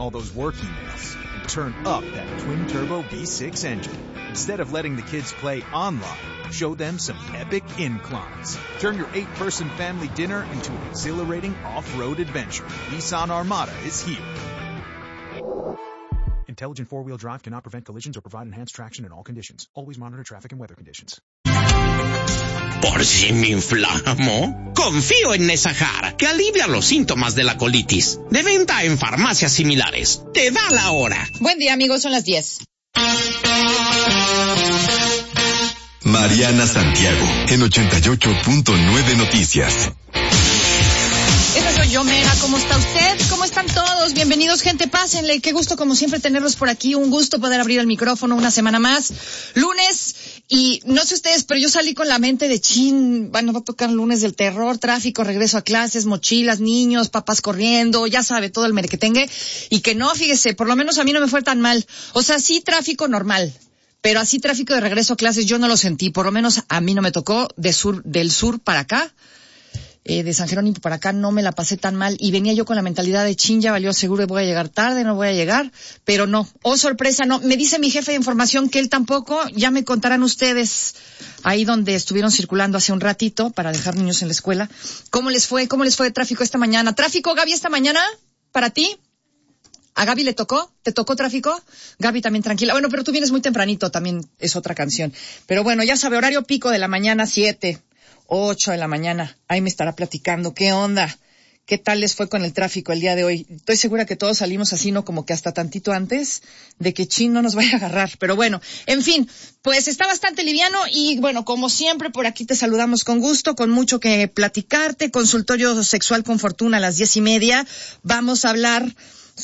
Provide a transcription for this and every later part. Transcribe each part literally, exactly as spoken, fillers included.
all those work emails and turn up that twin-turbo V six engine. Instead of letting the kids play online, show them some epic inclines. Turn your eight-person family dinner into an exhilarating off-road adventure. Nissan Armada is here. Intelligent four-wheel drive cannot prevent collisions or provide enhanced traction in all conditions. Always monitor traffic and weather conditions. ¿Por si me inflamo? Confío en Nesahar, que alivia los síntomas de la colitis. De venta en farmacias similares. Te da la hora. Buen día, amigos. Son las diez. Mariana Santiago, en ochenta y ocho punto nueve Noticias. Esa soy yo, Mera. ¿Cómo está usted? ¿Cómo están todos? Bienvenidos, gente. Pásenle. Qué gusto, como siempre, tenerlos por aquí. Un gusto poder abrir el micrófono una semana más. Lunes. Y no sé ustedes, pero yo salí con la mente de chin. Bueno, va a tocar lunes del terror, tráfico, regreso a clases, mochilas, niños, papás corriendo. Ya sabe, todo el merequetengue. Y que no, fíjese, por lo menos a mí no me fue tan mal. O sea, sí, tráfico normal. Pero así tráfico de regreso a clases yo no lo sentí. Por lo menos a mí no me tocó de sur, del sur para acá. Eh, de San Jerónimo para acá no me la pasé tan mal y venía yo con la mentalidad de chin, ya valió, seguro voy a llegar tarde, no voy a llegar, pero no, oh sorpresa, no, me dice mi jefe de información que él tampoco, ya me contarán ustedes ahí donde estuvieron circulando hace un ratito para dejar niños en la escuela, cómo les fue, cómo les fue de tráfico esta mañana. ¿Tráfico, Gaby, esta mañana? ¿Para ti? ¿A Gaby le tocó? ¿Te tocó tráfico? Gaby también tranquila. Bueno, pero tú vienes muy tempranito, también es otra canción. Pero bueno, ya sabe, horario pico de la mañana, siete. ocho de la mañana, ahí me estará platicando, ¿qué onda? ¿Qué tal les fue con el tráfico el día de hoy? Estoy segura que todos salimos así, ¿no? Como que hasta tantito antes de que Chin no nos vaya a agarrar, pero bueno, en fin, pues está bastante liviano y bueno, como siempre, por aquí te saludamos con gusto, con mucho que platicarte, consultorio sexual con Fortuna a las diez y media, vamos a hablar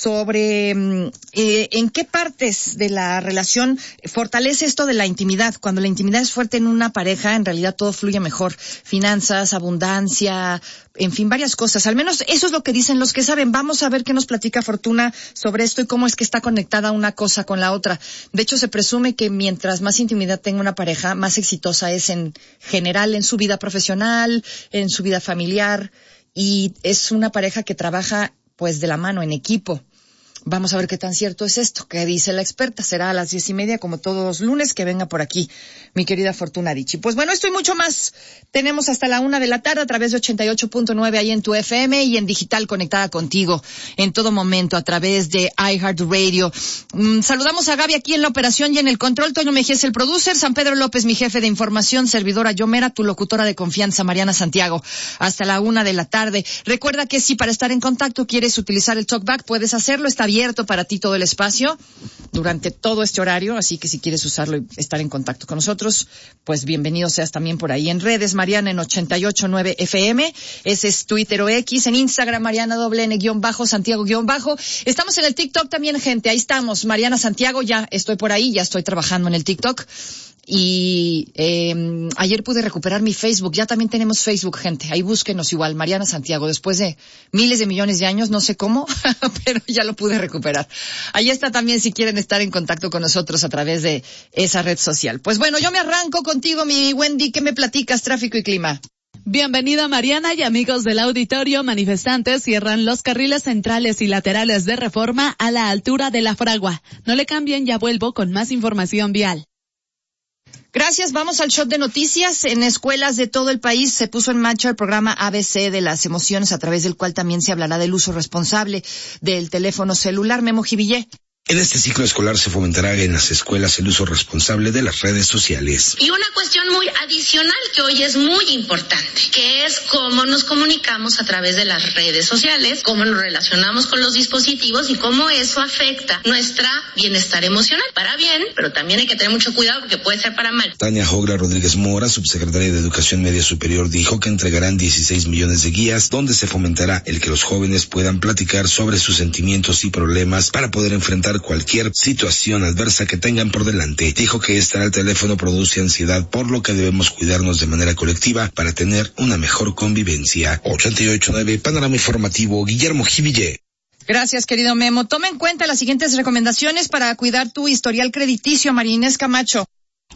sobre eh, en qué partes de la relación fortalece esto de la intimidad. Cuando la intimidad es fuerte en una pareja, en realidad todo fluye mejor. Finanzas, abundancia, en fin, varias cosas. Al menos eso es lo que dicen los que saben. Vamos a ver qué nos platica Fortuna sobre esto y cómo es que está conectada una cosa con la otra. De hecho, se presume que mientras más intimidad tenga una pareja, más exitosa es en general en su vida profesional, en su vida familiar, y es una pareja que trabaja pues de la mano, en equipo. Vamos a ver qué tan cierto es esto, que dice la experta. Será a las diez y media, como todos los lunes, que venga por aquí mi querida Fortuna Dicci. Pues bueno, esto y mucho más tenemos hasta la una de la tarde a través de ochenta y ocho punto nueve ahí en tu F M y en digital conectada contigo en todo momento a través de iHeartRadio. Mm, saludamos a Gaby aquí en la operación y en el control. Toño Mejía es el producer, San Pedro López, mi jefe de información, servidora Yomera, tu locutora de confianza, Mariana Santiago, hasta la una de la tarde. Recuerda que si para estar en contacto quieres utilizar el talkback, puedes hacerlo. Está abierto para ti todo el espacio durante todo este horario, así que si quieres usarlo y estar en contacto con nosotros, pues bienvenido seas también por ahí en redes. Mariana en ochenta y ocho punto nueve F M, ese es Twitter o X, en Instagram Mariana doble N guión bajo, Santiago guión bajo. Estamos en el TikTok también, gente, ahí estamos, Mariana Santiago, ya estoy por ahí, ya estoy trabajando en el TikTok. Y eh, ayer pude recuperar mi Facebook, ya también tenemos Facebook, gente, ahí búsquenos igual, Mariana Santiago, después de miles de millones de años, no sé cómo, pero ya lo pude recuperar. Ahí está también si quieren estar en contacto con nosotros a través de esa red social. Pues bueno, yo me arranco contigo, mi Wendy, ¿qué me platicas, tráfico y clima? Bienvenida, Mariana, y amigos del auditorio. Manifestantes cierran los carriles centrales y laterales de Reforma a la altura de la Fragua. No le cambien, ya vuelvo con más información vial. Gracias, vamos al shot de noticias. En escuelas de todo el país se puso en marcha el programa A B C de las emociones, a través del cual también se hablará del uso responsable del teléfono celular. Memo Jivillé. En este ciclo escolar se fomentará en las escuelas el uso responsable de las redes sociales. Y una cuestión muy adicional que hoy es muy importante, que es cómo nos comunicamos a través de las redes sociales, cómo nos relacionamos con los dispositivos y cómo eso afecta nuestra bienestar emocional. Para bien, pero también hay que tener mucho cuidado porque puede ser para mal. Tania Jogra Rodríguez Mora, subsecretaria de Educación Media Superior, dijo que entregarán dieciséis millones de guías donde se fomentará el que los jóvenes puedan platicar sobre sus sentimientos y problemas para poder enfrentar cualquier situación adversa que tengan por delante. Dijo que estar al teléfono produce ansiedad, por lo que debemos cuidarnos de manera colectiva para tener una mejor convivencia. ochenta y ocho punto nueve Panorama Informativo, Guillermo Jivillé. Gracias, querido Memo. Toma en cuenta las siguientes recomendaciones para cuidar tu historial crediticio, María Inés Camacho.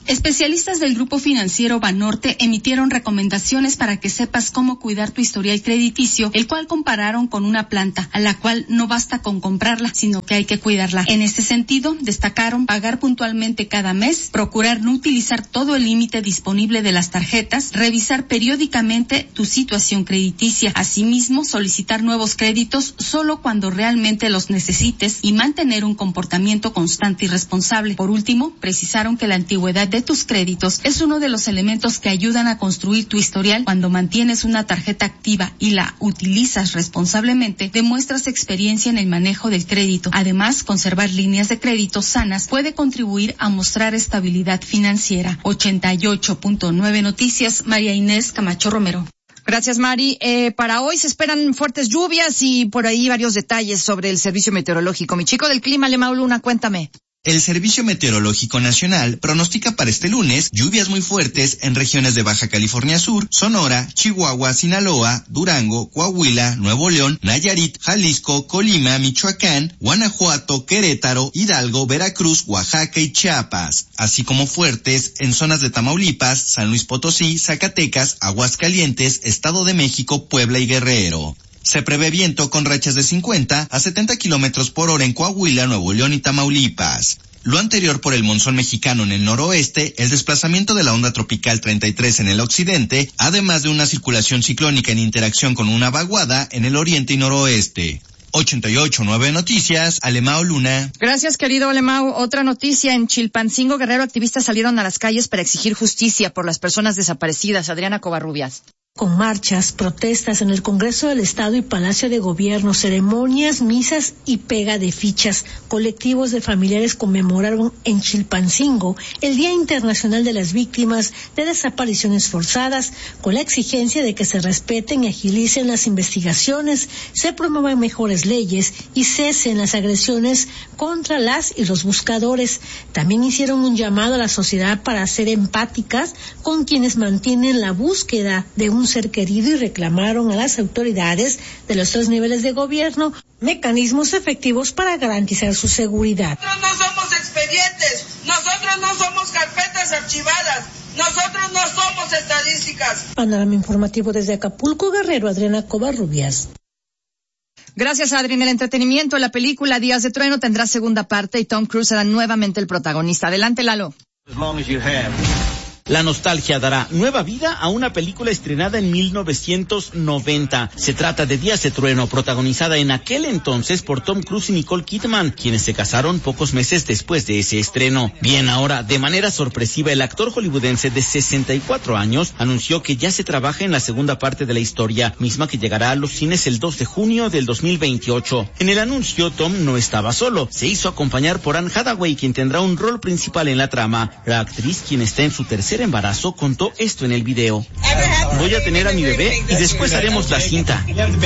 Especialistas del Grupo Financiero Banorte emitieron recomendaciones para que sepas cómo cuidar tu historial crediticio, el cual compararon con una planta, a la cual no basta con comprarla, sino que hay que cuidarla. En este sentido, destacaron pagar puntualmente cada mes, procurar no utilizar todo el límite disponible de las tarjetas, revisar periódicamente tu situación crediticia, asimismo solicitar nuevos créditos solo cuando realmente los necesites y mantener un comportamiento constante y responsable. Por último, precisaron que la antigüedad de tus créditos es uno de los elementos que ayudan a construir tu historial. Cuando mantienes una tarjeta activa y la utilizas responsablemente, demuestras experiencia en el manejo del crédito. Además, conservar líneas de crédito sanas puede contribuir a mostrar estabilidad financiera. ochenta y ocho punto nueve Noticias, María Inés Camacho Romero. Gracias, Mari. Eh, para hoy se esperan fuertes lluvias y por ahí varios detalles sobre el servicio meteorológico. Mi chico del clima, Alemão Luna, cuéntame. El Servicio Meteorológico Nacional pronostica para este lunes lluvias muy fuertes en regiones de Baja California Sur, Sonora, Chihuahua, Sinaloa, Durango, Coahuila, Nuevo León, Nayarit, Jalisco, Colima, Michoacán, Guanajuato, Querétaro, Hidalgo, Veracruz, Oaxaca y Chiapas, así como fuertes en zonas de Tamaulipas, San Luis Potosí, Zacatecas, Aguascalientes, Estado de México, Puebla y Guerrero. Se prevé viento con rachas de cincuenta a setenta kilómetros por hora en Coahuila, Nuevo León y Tamaulipas. Lo anterior por el monzón mexicano en el noroeste, el desplazamiento de la onda tropical treinta y tres en el occidente, además de una circulación ciclónica en interacción con una vaguada en el oriente y noroeste. ochenta y ocho punto nueve Noticias, Alemão Luna. Gracias, querido Alemão. Otra noticia, en Chilpancingo, Guerrero, activistas salieron a las calles para exigir justicia por las personas desaparecidas. Adriana Covarrubias. Con marchas, protestas en el Congreso del Estado y Palacio de Gobierno, ceremonias, misas y pega de fichas, colectivos de familiares conmemoraron en Chilpancingo el Día Internacional de las Víctimas de Desapariciones Forzadas, con la exigencia de que se respeten y agilicen las investigaciones, se promuevan mejores leyes y cesen las agresiones contra las y los buscadores. También hicieron un llamado a la sociedad para ser empáticas con quienes mantienen la búsqueda de un ser querido y reclamaron a las autoridades de los tres niveles de gobierno mecanismos efectivos para garantizar su seguridad. Nosotros no somos expedientes, nosotros no somos carpetas archivadas, nosotros no somos estadísticas. Panorama informativo desde Acapulco, Guerrero, Adriana Covarrubias. Gracias, Adri. En el entretenimiento, la película Días de Trueno tendrá segunda parte y Tom Cruise será nuevamente el protagonista. Adelante, Lalo. As long as you have. La nostalgia dará nueva vida a una película estrenada en mil novecientos noventa. Se trata de Días de Trueno, protagonizada en aquel entonces por Tom Cruise y Nicole Kidman, quienes se casaron pocos meses después de ese estreno. Bien, ahora, de manera sorpresiva, el actor hollywoodense de sesenta y cuatro años anunció que ya se trabaja en la segunda parte de la historia, misma que llegará a los cines el dos de junio del dos mil veintiocho. En el anuncio, Tom no estaba solo. Se hizo acompañar por Anne Hathaway, quien tendrá un rol principal en la trama. La actriz, quien está en su tercer embarazo, contó esto en el video. Voy a tener a mi bebé y después haremos la cinta.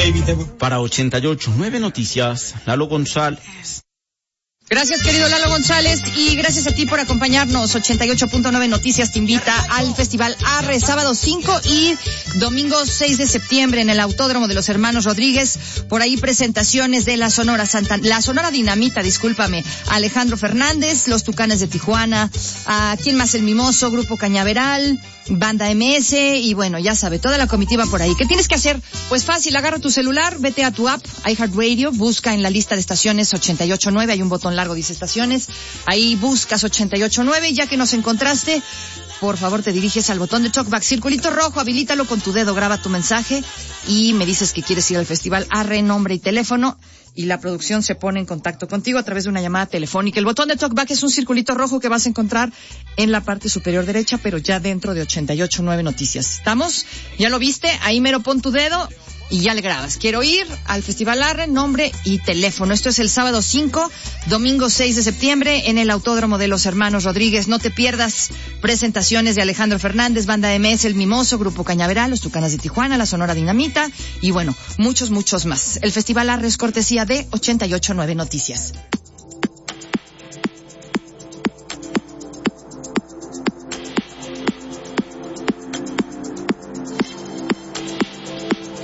Para ochenta y ocho punto nueve Noticias, Lalo González. Gracias, querido Lalo González, y gracias a ti por acompañarnos. ochenta y ocho punto nueve Noticias te invita al Festival Arre, sábado cinco y domingo seis de septiembre en el Autódromo de los Hermanos Rodríguez. Por ahí presentaciones de la Sonora Santa, la Sonora Dinamita, discúlpame, Alejandro Fernández, los Tucanes de Tijuana, a quién más, el Mimoso, Grupo Cañaveral, Banda M S, y bueno, ya sabe, toda la comitiva por ahí. ¿Qué tienes que hacer? Pues fácil, agarra tu celular, vete a tu app, iHeartRadio, busca en la lista de estaciones ochenta y ocho punto nueve, hay un botón largo, dice estaciones, ahí buscas ochenta y ocho punto nueve, y ya que nos encontraste, por favor te diriges al botón de TalkBack, circulito rojo, habilítalo con tu dedo, graba tu mensaje y me dices que quieres ir al festival, arre, nombre y teléfono, y la producción se pone en contacto contigo a través de una llamada telefónica. El botón de TalkBack es un circulito rojo que vas a encontrar en la parte superior derecha, pero ya dentro de ochenta y ocho punto nueve Noticias. ¿Estamos? ¿Ya lo viste? Ahí mero pon tu dedo y ya le grabas. Quiero ir al Festival Arre, nombre y teléfono. Esto es el sábado cinco, domingo seis de septiembre en el Autódromo de los Hermanos Rodríguez. No te pierdas presentaciones de Alejandro Fernández, Banda M S, El Mimoso, Grupo Cañaveral, los Tucanes de Tijuana, la Sonora Dinamita y bueno, muchos, muchos más. El Festival Arre es cortesía de ochenta y ocho punto nueve Noticias.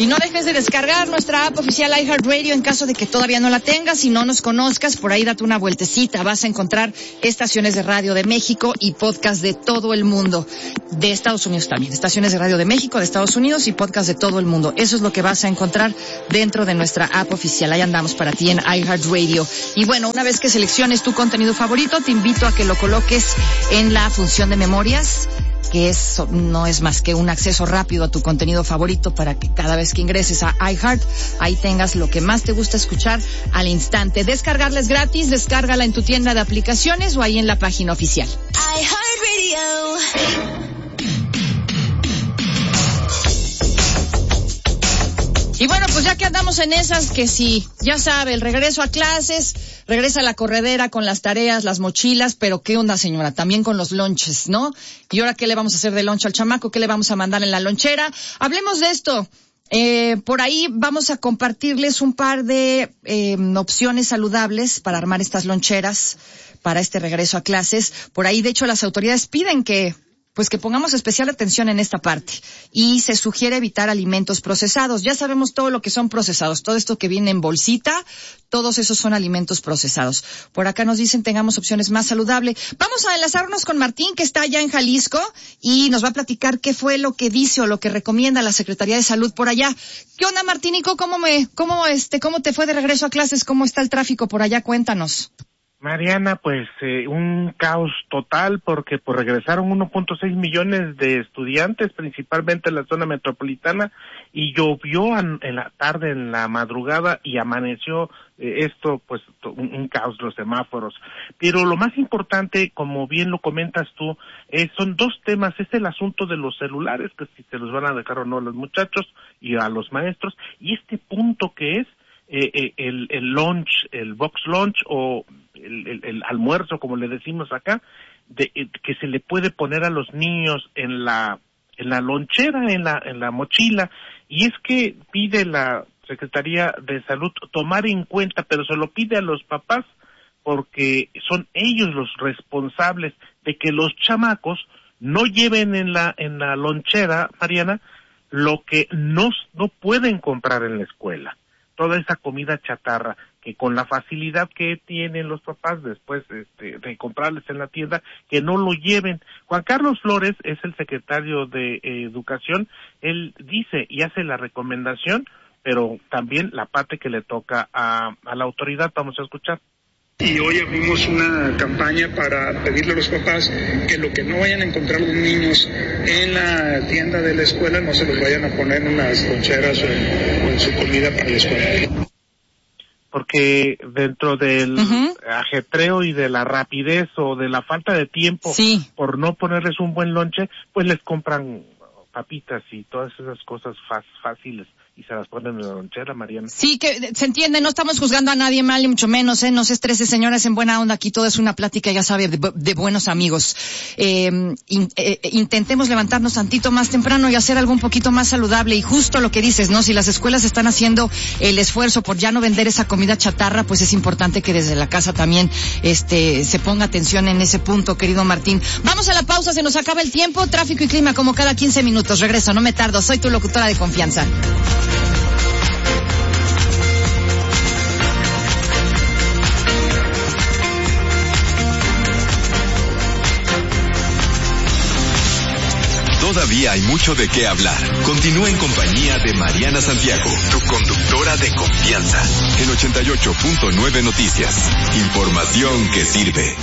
Y no dejes de descargar nuestra app oficial iHeartRadio en caso de que todavía no la tengas y no nos conozcas. Por ahí date una vueltecita. Vas a encontrar estaciones de radio de México y podcast de todo el mundo. De Estados Unidos también. Estaciones de radio de México, de Estados Unidos y podcast de todo el mundo. Eso es lo que vas a encontrar dentro de nuestra app oficial. Ahí andamos para ti en iHeartRadio. Y bueno, una vez que selecciones tu contenido favorito, te invito a que lo coloques en la función de memorias, que es, no es más que un acceso rápido a tu contenido favorito para que cada vez que ingreses a iHeart, ahí tengas lo que más te gusta escuchar al instante. Descargarla es gratis, descárgala en tu tienda de aplicaciones o ahí en la página oficial. iHeartRadio. Y bueno, pues ya que andamos en esas, que sí, ya sabe, el regreso a clases, regresa a la corredera con las tareas, las mochilas, pero ¿qué onda, señora? También con los lonches, ¿no? ¿Y ahora qué le vamos a hacer de lonche al chamaco? ¿Qué le vamos a mandar en la lonchera? Hablemos de esto. Eh, por ahí vamos a compartirles un par de eh, opciones saludables para armar estas loncheras para este regreso a clases. Por ahí, de hecho, las autoridades piden que pues que pongamos especial atención en esta parte. Y se sugiere evitar alimentos procesados. Ya sabemos todo lo que son procesados. Todo esto que viene en bolsita, todos esos son alimentos procesados. Por acá nos dicen tengamos opciones más saludables. Vamos a enlazarnos con Martín, que está allá en Jalisco, y nos va a platicar qué fue lo que dice o lo que recomienda la Secretaría de Salud por allá. ¿Qué onda, Martínico? ¿Cómo me, cómo este, cómo te fue de regreso a clases? ¿Cómo está el tráfico por allá? Cuéntanos. Mariana, pues eh, un caos total porque pues regresaron uno punto seis millones de estudiantes, principalmente en la zona metropolitana, y llovió en, en la tarde, en la madrugada, y amaneció eh, esto, pues un, un caos, los semáforos. Pero lo más importante, como bien lo comentas tú, eh, son dos temas. Es el asunto de los celulares, que si se los van a dejar o no a los muchachos y a los maestros, y este punto que es Eh, eh, el, el lunch, el box lunch o el, el, el almuerzo, como le decimos acá, de, eh, que se le puede poner a los niños en la en la lonchera, en la en la mochila, y es que pide la Secretaría de Salud tomar en cuenta, pero se lo pide a los papás porque son ellos los responsables de que los chamacos no lleven en la en la lonchera, Mariana, lo que no no pueden comprar en la escuela. Toda esa comida chatarra que con la facilidad que tienen los papás después este, de comprarles en la tienda, que no lo lleven. Juan Carlos Flores es el secretario de eh, Educación. Él dice y hace la recomendación, pero también la parte que le toca a, a la autoridad. Vamos a escuchar. Y hoy abrimos una campaña para pedirle a los papás que lo que no vayan a encontrar los niños en la tienda de la escuela no se los vayan a poner en unas loncheras o en, o en su comida para la escuela. Porque dentro del uh-huh. ajetreo y de la rapidez o de la falta de tiempo sí. por no ponerles un buen lonche, pues les compran papitas y todas esas cosas fáciles y se las ponen en la lonchera, Mariana. Sí, que se entiende, no estamos juzgando a nadie mal, ni mucho menos, ¿eh? No se estrese, señoras, en buena onda, aquí todo es una plática, ya sabe, de, de buenos amigos. Eh, in, eh, intentemos levantarnos tantito más temprano y hacer algo un poquito más saludable, y justo lo que dices, ¿no? Si las escuelas están haciendo el esfuerzo por ya no vender esa comida chatarra, pues es importante que desde la casa también este se ponga atención en ese punto, querido Martín. Vamos a la pausa, se nos acaba el tiempo, tráfico y clima como cada quince minutos. Regreso, no me tardo, soy tu locutora de confianza. Todavía hay mucho de qué hablar. Continúa en compañía de Mariana Santiago, tu conductora de confianza, en ochenta y ocho punto nueve Noticias. Información que sirve.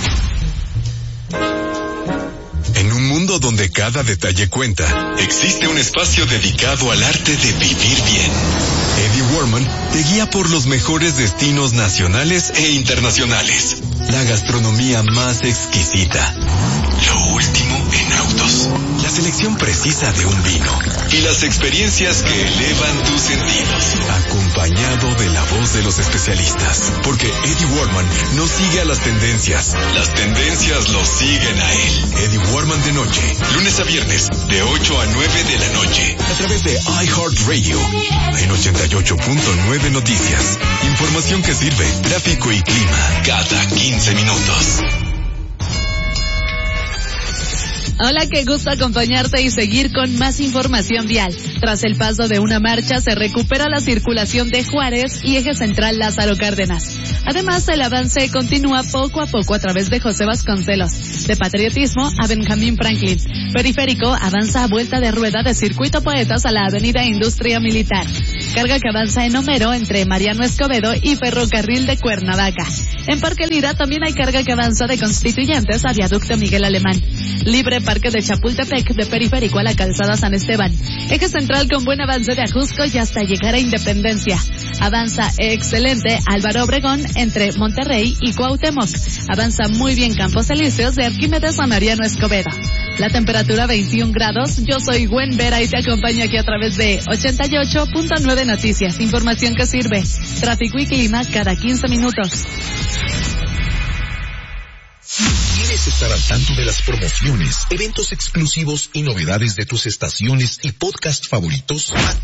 En un mundo donde cada detalle cuenta, existe un espacio dedicado al arte de vivir bien. Eddie Warman te guía por los mejores destinos nacionales e internacionales. La gastronomía más exquisita. Lo último en autos. La selección precisa de un vino. Y las experiencias que elevan tus sentidos. Acompañado de la voz de los especialistas. Porque Eddie Warman no sigue a las tendencias. Las tendencias lo siguen a él. Eddie Warman de noche. Lunes a viernes, de ocho a nueve de la noche. A través de iHeartRadio. En ochenta y ocho punto nueve Noticias. Información que sirve. Tráfico y clima. Cada quince minutos. Hola, qué gusto acompañarte y seguir con más información vial. Tras el paso de una marcha, se recupera la circulación de Juárez y Eje Central Lázaro Cárdenas. Además, el avance continúa poco a poco a través de José Vasconcelos, de Patriotismo a Benjamín Franklin. Periférico avanza a vuelta de rueda de Circuito Poetas a la Avenida Industria Militar. Carga que avanza en Homero entre Mariano Escobedo y Ferrocarril de Cuernavaca. En Parque Lira también hay carga que avanza de Constituyentes a Viaducto Miguel Alemán. Libre Parque de Chapultepec, de Periférico a la Calzada San Esteban. Eje Central con buen avance de Ajusco y hasta llegar a Independencia. Avanza excelente Álvaro Obregón entre Monterrey y Cuauhtémoc. Avanza muy bien Campos Elíseos de Arquímedes a Mariano Escobedo. La temperatura veintiún grados. Yo soy Gwen Vera y te acompaño aquí a través de ochenta y ocho punto nueve Noticias. Información que sirve. Tráfico y clima cada quince minutos. ¿Quieres estar al tanto de las promociones, eventos exclusivos y novedades de tus estaciones y podcast favoritos?